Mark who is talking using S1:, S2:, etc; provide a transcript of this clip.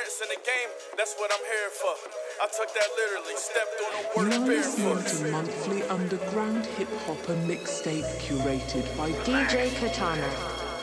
S1: footprints in the game, that's what I'm here for. I took that literally, stepped on the
S2: You
S1: work
S2: are
S1: barefoot.
S2: listening to monthly underground hip-hop and mixtape curated by
S3: DJ Katana.